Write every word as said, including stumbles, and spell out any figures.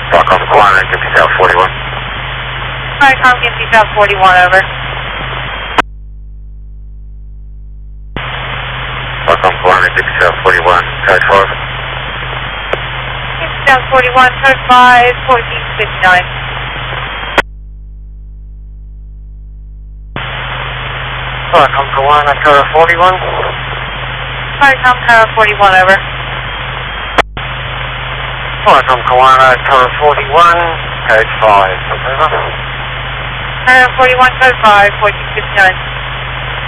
Welcome, Kwana, give me South forty-one. Alright, Tom, give me South forty-one, over. Welcome, Kwana, give me South forty-one, code five. Give me South forty-one, code five, fourteen fifty-nine. Welcome, Kwana, code forty-one. Alright, Tom, code forty-one, over. Welcome, Kwana, code forty-one, code five, over. Code forty-one, code five, fourteen fifty-nine.